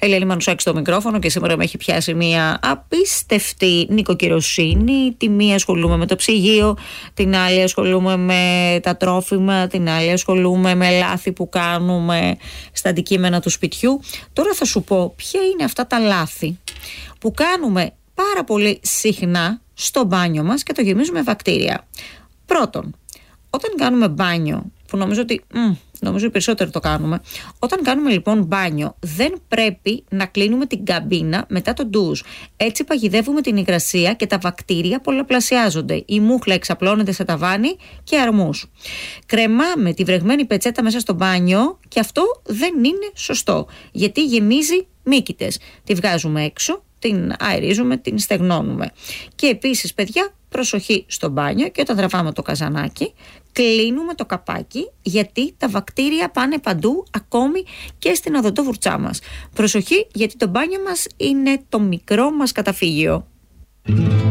Ελένη Μανουσάκη στο μικρόφωνο και σήμερα με έχει πιάσει μια απίστευτη νοικοκυροσύνη. Τη μία ασχολούμαι με το ψυγείο, την άλλη ασχολούμαι με τα τρόφιμα, την άλλη ασχολούμαι με λάθη που κάνουμε στα αντικείμενα του σπιτιού. Τώρα θα σου πω ποια είναι αυτά τα λάθη που κάνουμε πάρα πολύ συχνά στο μπάνιο μας και το γεμίζουμε βακτήρια. Πρώτον, όταν κάνουμε μπάνιο, που νομίζω οι περισσότεροι το κάνουμε, όταν κάνουμε λοιπόν μπάνιο δεν πρέπει να κλείνουμε την καμπίνα μετά το ντους. Έτσι παγιδεύουμε την υγρασία και τα βακτήρια πολλαπλασιάζονται. Η μούχλα εξαπλώνεται σε ταβάνι και αρμούς. Κρεμάμε τη βρεγμένη πετσέτα μέσα στο μπάνιο και αυτό δεν είναι σωστό, γιατί γεμίζει μύκητες. Τη βγάζουμε έξω, την αερίζουμε, την στεγνώνουμε. Και επίσης, παιδιά, προσοχή στο μπάνιο και όταν τραβάμε το καζανάκι, κλείνουμε το καπάκι, γιατί τα βακτήρια πάνε παντού, ακόμη και στην οδοντόβουρτσά μας. Προσοχή, γιατί το μπάνιο μας είναι το μικρό μας καταφύγιο.